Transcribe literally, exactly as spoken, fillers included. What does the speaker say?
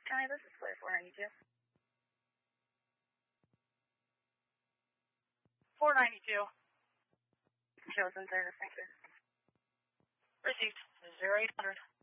County, this is Flair four ninety-two. four ninety-two. Chosen service, thank you. Received. zero eight hundred.